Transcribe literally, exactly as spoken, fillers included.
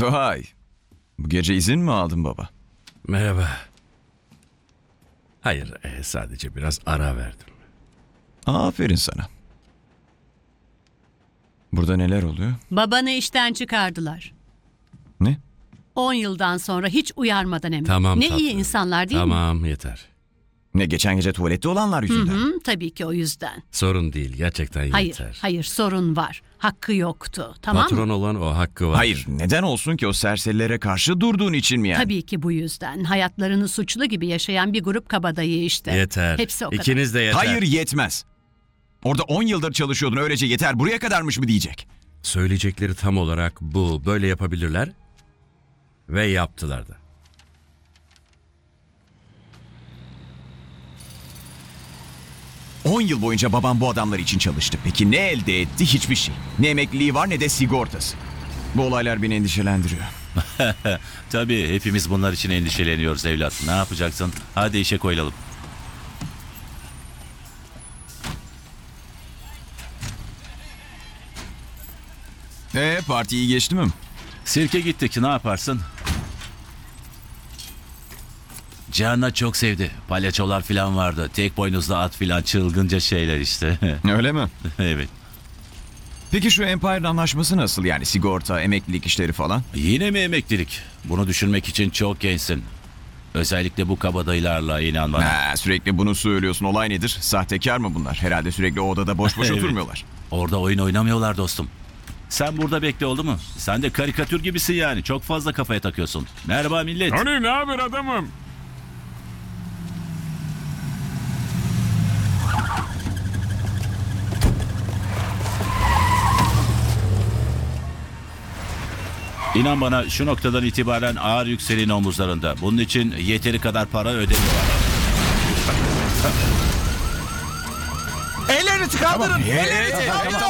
Vay. Bu gece izin mi aldın baba? Merhaba. Hayır, e, sadece biraz ara verdim. Aferin sana. Burada neler oluyor? Babanı işten çıkardılar. Ne? On yıldan sonra hiç uyarmadan hem. de. Tamam Ne tatlım. iyi insanlar değil mi? Tamam, yeter. Ne geçen gece tuvalette olanlar Hı yüzünden? hı, tabii ki o yüzden. Sorun değil, gerçekten Hayır, yeter. hayır sorun var. Hakkı yoktu. Tamam Patron mı? olan o hakkı var. Hayır, neden olsun ki o serserilere karşı durduğun için mi yani? Tabii ki bu yüzden. Hayatlarını suçlu gibi yaşayan bir grup kabadayı işte. Yeter. Hepsi o kadar. İkiniz de yeter. Hayır, yetmez. Orada on yıldır çalışıyordun, öylece yeter buraya kadarmış mı diyecek? Söyleyecekleri tam olarak bu. Böyle yapabilirler. Ve yaptılar da. On yıl boyunca babam bu adamlar için çalıştı. Peki ne elde etti? Hiçbir şey. Ne emekliliği var ne de sigortası. Bu olaylar beni endişelendiriyor. Tabii hepimiz bunlar için endişeleniyoruz evlat. Ne yapacaksın? Hadi işe koyulalım. Ee, parti iyi geçti mi? Sirke gittik, ne yaparsın? Cihan'la çok sevdi. Palyaçolar falan vardı. Tek boynuzlu at falan, çılgınca şeyler işte. Öyle mi? Evet. Peki şu Empire anlaşması nasıl? Yani sigorta, emeklilik işleri falan? Yine mi emeklilik? Bunu düşünmek için çok gençsin. Özellikle bu kabadayılarla, inan bana. Ha, sürekli bunu söylüyorsun. Olay nedir? Sahtekar mı bunlar? Herhalde sürekli o odada boş boş Evet. oturmuyorlar. Orada oyun oynamıyorlar dostum. Sen burada bekle, oldu mu? Sen de karikatür gibisin yani. Çok fazla kafaya takıyorsun. Merhaba millet. Tony ne haber adamım? İnan bana, şu noktadan itibaren ağır yük senin omuzlarında. Bunun için yeteri kadar para ödemiyorlar. Ellerinizi kaldırın. Hey, hey, hey, tamam,